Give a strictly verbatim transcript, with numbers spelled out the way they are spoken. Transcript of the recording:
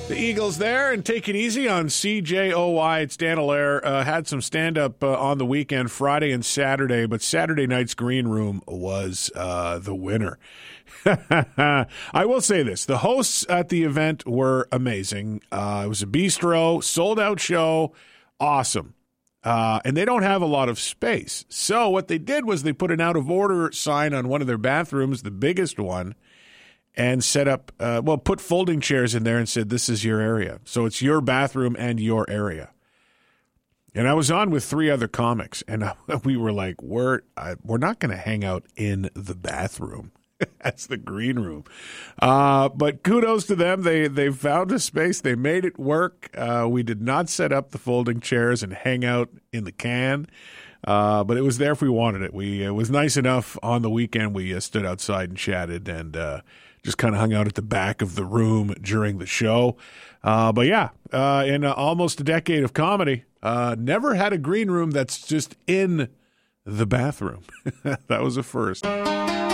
The Eagles there, and take it easy on C J O Y. It's Dan Allaire. Uh, had some stand-up uh, on the weekend, Friday and Saturday, but Saturday night's green room was uh, the winner. I will say this. The hosts at the event were amazing. Uh, it was a bistro, sold-out show, awesome. Uh, and they don't have a lot of space. So what they did was they put an out-of-order sign on one of their bathrooms, the biggest one, and set up, uh, well, put folding chairs in there and said, this is your area. So it's your bathroom and your area. And I was on with three other comics, and we were like, we're, I, we're not going to hang out in the bathroom. That's the green room. Uh, but kudos to them. They they found a space. They made it work. Uh, we did not set up the folding chairs and hang out in the can. Uh, but it was there if we wanted it. We It was nice enough on the weekend. We uh, stood outside and chatted and uh, just kind of hung out at the back of the room during the show. Uh, but yeah, uh, in uh, almost a decade of comedy, uh, never had a green room that's just in the bathroom. That was a first.